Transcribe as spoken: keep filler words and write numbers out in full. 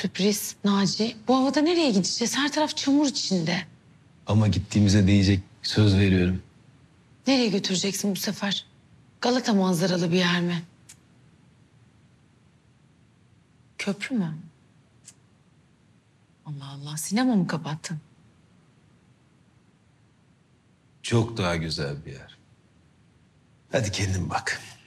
Sürpriz Naci. Bu havada nereye gideceğiz? Her taraf çamur içinde. Ama gittiğimize değecek, söz veriyorum. Nereye götüreceksin bu sefer? Galata manzaralı bir yer mi? Köprü mü? Allah Allah, sinema mı kapattın? Çok daha güzel bir yer. Hadi kendin bak.